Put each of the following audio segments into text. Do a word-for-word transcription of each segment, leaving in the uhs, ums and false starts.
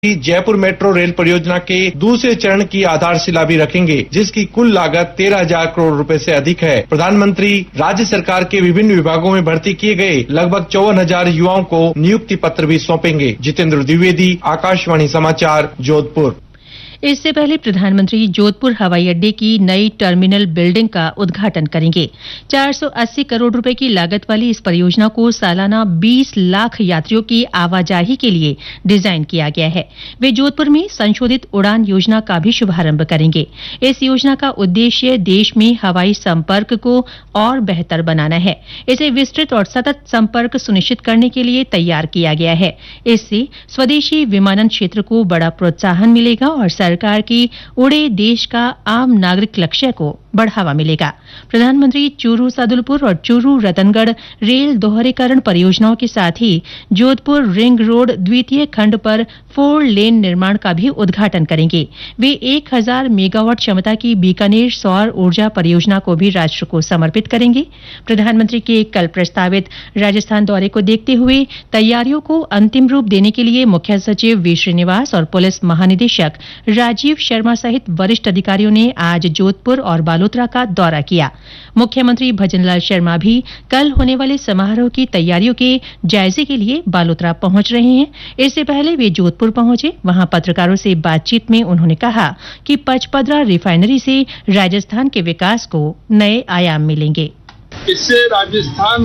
Jaipur metro rail परियोजना के दूसरे चरण की आधारशिला भी रखेंगे, जिसकी कुल लागत तेरह हजार करोड़ रुपए से अधिक है। प्रधानमंत्री राज्य सरकार के विभिन्न विभागों में भर्ती किए गए लगभग चौवन हजार युवाओं को नियुक्ति पत्र भी सौंपेंगे। जितेंद्र द्विवेदी, आकाशवाणी समाचार, जोधपुर। इससे पहले प्रधानमंत्री जोधपुर हवाई अड्डे की नई टर्मिनल बिल्डिंग का उद्घाटन करेंगे। चार सौ अस्सी करोड़ रुपए की लागत वाली इस परियोजना को सालाना बीस लाख यात्रियों की आवाजाही के लिए डिजाइन किया गया है। वे जोधपुर में संशोधित उड़ान योजना का भी शुभारंभ करेंगे। इस योजना का उद्देश्य देश में हवाई संपर्क को और बेहतर बनाना है। इसे विस्तृत और सतत संपर्क सुनिश्चित करने के लिए तैयार किया गया है। इससे स्वदेशी विमानन क्षेत्र को बड़ा प्रोत्साहन मिलेगा और सरकार की उड़े देश का आम नागरिक लक्ष्य को बढ़ावा मिलेगा। प्रधानमंत्री चूरू सादुलपुर और चूरू रतनगढ़ रेल दोहरीकरण परियोजनाओं के साथ ही जोधपुर रिंग रोड द्वितीय खंड पर फोर लेन निर्माण का भी उद्घाटन करेंगे। वे एक हजार मेगावाट क्षमता की बीकानेर सौर ऊर्जा परियोजना को भी राष्ट्र को समर्पित करेंगे। प्रधानमंत्री के कल प्रस्तावित राजस्थान दौरे को देखते हुए तैयारियों को अंतिम रूप देने के लिए मुख्य सचिव वी श्रीनिवास और पुलिस महानिदेशक राजीव शर्मा सहित वरिष्ठ अधिकारियों ने आज जोधपुर और बालोतरा का दौरा किया। मुख्यमंत्री भजनलाल शर्मा भी कल होने वाले समारोह की तैयारियों के जायजे के लिए बालोतरा पहुंच रहे हैं। इससे पहले वे जोधपुर पहुंचे। वहां पत्रकारों से बातचीत में उन्होंने कहा कि पचपदरा रिफाइनरी से राजस्थान के विकास को नए आयाम मिलेंगे। इससे राजस्थान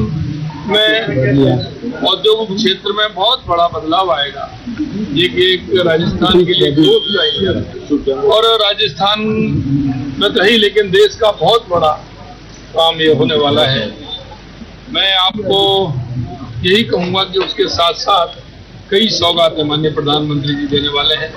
में औद्योगिक क्षेत्र में बहुत बड़ा बदलाव आएगा। ये एक राजस्थान के लिए ग्रोथ आएगा और राजस्थान में तो ही लेकिन देश का बहुत बड़ा काम ये होने वाला है। मैं आपको यही कहूंगा कि उसके साथ साथ कई सौगातें माननीय प्रधानमंत्री जी देने वाले हैं।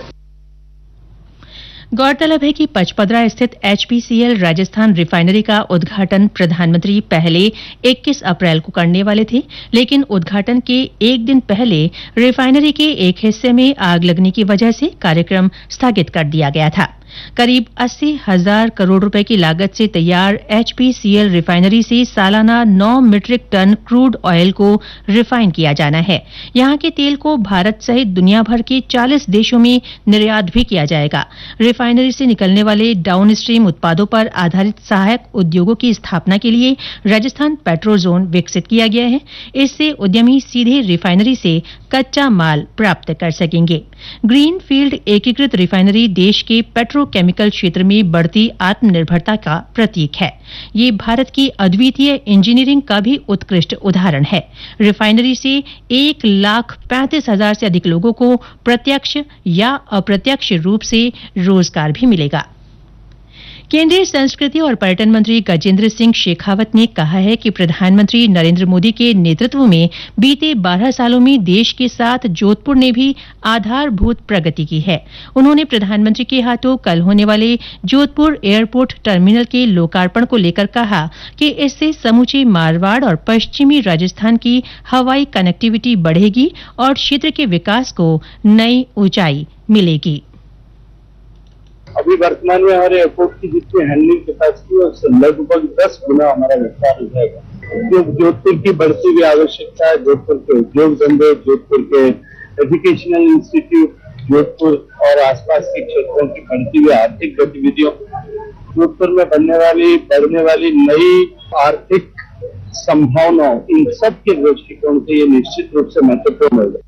गौरतलब है कि पचपदरा स्थित एचपीसीएल राजस्थान रिफाइनरी का उद्घाटन प्रधानमंत्री पहले इक्कीस अप्रैल को करने वाले थे, लेकिन उद्घाटन के एक दिन पहले रिफाइनरी के एक हिस्से में आग लगने की वजह से कार्यक्रम स्थगित कर दिया गया था। करीब अस्सी हजार करोड़ रुपए की लागत से तैयार एचपीसीएल रिफाइनरी से सालाना नौ मीट्रिक टन क्रूड ऑयल को रिफाइन किया जाना है। यहां के तेल को भारत सहित दुनिया भर के चालीस देशों में निर्यात भी किया जाएगा। रिफाइनरी से निकलने वाले डाउन स्ट्रीम उत्पादों पर आधारित सहायक उद्योगों की स्थापना के लिए राजस्थान पेट्रो जोन विकसित किया गया है। इससे उद्यमी सीधे रिफाइनरी से कच्चा माल प्राप्त कर सकेंगे। ग्रीन फील्ड एकीकृत रिफाइनरी देश के पेट्रोकेमिकल क्षेत्र में बढ़ती आत्मनिर्भरता का प्रतीक है। ये भारत की अद्वितीय इंजीनियरिंग का भी उत्कृष्ट उदाहरण है। रिफाइनरी से एक लाख पैंतीस हजार से अधिक लोगों को प्रत्यक्ष या अप्रत्यक्ष रूप से रोजगार भी मिलेगा। केंद्रीय संस्कृति और पर्यटन मंत्री गजेंद्र सिंह शेखावत ने कहा है कि प्रधानमंत्री नरेंद्र मोदी के नेतृत्व में बीते बारह सालों में देश के साथ जोधपुर ने भी आधारभूत प्रगति की है। उन्होंने प्रधानमंत्री के हाथों कल होने वाले जोधपुर एयरपोर्ट टर्मिनल के लोकार्पण को लेकर कहा कि इससे समूचे मारवाड़ और पश्चिमी राजस्थान की हवाई कनेक्टिविटी बढ़ेगी और क्षेत्र के विकास को नई ऊंचाई मिलेगी। अभी वर्तमान में हमारे एयरपोर्ट की जितनी हैंडलिंग कैपेसिटी है उससे लगभग दस गुना हमारा विस्तार हो जाएगा। जो जोधपुर की बढ़ती हुई आवश्यकता है, जोधपुर के उद्योग धंधे, जोधपुर के एजुकेशनल इंस्टीट्यूट, जोधपुर और आसपास के क्षेत्रों की बढ़ती हुई आर्थिक गतिविधियों, जोधपुर में बनने वाली बढ़ने वाली नई आर्थिक संभावनाओं, इन सब के दृष्टिकोण से ये निश्चित रूप से महत्वपूर्ण होगा।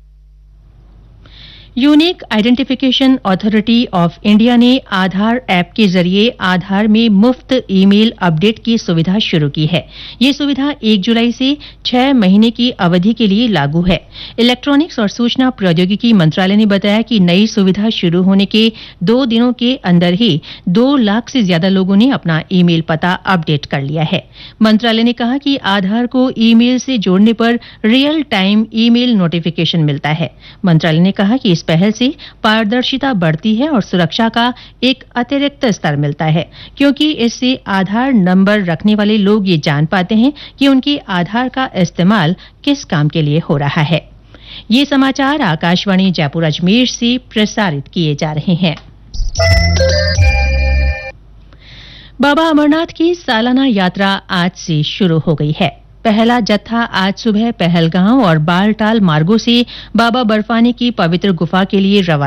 Unique identification authority of India ने आधार ऐप के जरिए आधार में मुफ्त ईमेल अपडेट की सुविधा शुरू की है। ये सुविधा एक जुलाई से छह महीने की अवधि के लिए लागू है। इलेक्ट्रॉनिक्स और सूचना प्रौद्योगिकी मंत्रालय ने बताया कि नई सुविधा शुरू होने के दो दिनों के अंदर ही दो लाख से ज्यादा लोगों ने अपना ईमेल पता अपडेट कर लिया है। मंत्रालय ने कहा कि आधार को ईमेल से जोड़ने पर रियल टाइम ईमेल नोटिफिकेशन मिलता है। मंत्रालय ने कहा कि इस पहल से पारदर्शिता बढ़ती है और सुरक्षा का एक अतिरिक्त स्तर मिलता है, क्योंकि इससे आधार नंबर रखने वाले लोग ये जान पाते हैं कि उनके आधार का इस्तेमाल किस काम के लिए हो रहा है। ये समाचार आकाशवाणी जयपुर अजमेर से प्रसारित किए जा रहे हैं। बाबा अमरनाथ की सालाना यात्रा आज से शुरू हो गई है। पहला जत्था आज सुबह पहलगांव और बालटाल मार्गों से बाबा बर्फानी की पवित्र गुफा के लिए रवाना